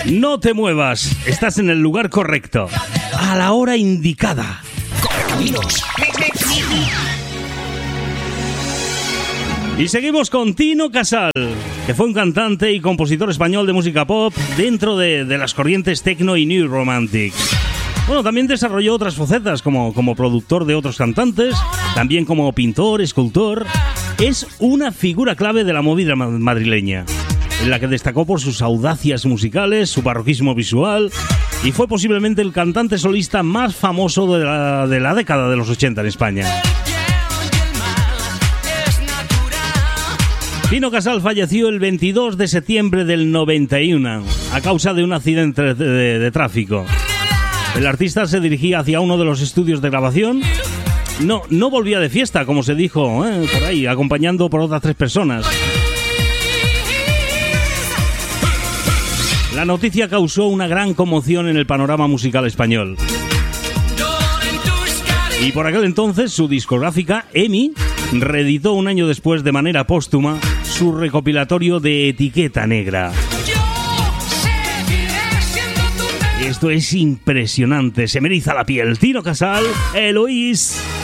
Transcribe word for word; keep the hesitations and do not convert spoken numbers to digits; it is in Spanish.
No te muevas, estás en el lugar correcto, a la hora indicada. Correcaminos. Y seguimos con Tino Casal, que fue un cantante y compositor español de música pop dentro de, de las corrientes techno y new romantics. Bueno, también desarrolló otras facetas como, como productor de otros cantantes, también como pintor, escultor. Es una figura clave de la movida madrileña, en la que destacó por sus audacias musicales, su barroquismo visual, y fue posiblemente el cantante solista más famoso de la, de la década de los ochenta en España. Tino Casal falleció el veintidós de septiembre del noventa y uno a causa de un accidente de, de, de tráfico. El artista se dirigía hacia uno de los estudios de grabación. No, no volvía de fiesta, como se dijo, ¿eh? por ahí, acompañando por otras tres personas. La noticia causó una gran conmoción en el panorama musical español. Y por aquel entonces su discográfica, EMI, reeditó un año después de manera póstuma su recopilatorio de Etiqueta Negra. Esto es impresionante, se me eriza la piel. Tino Casal, Eloís.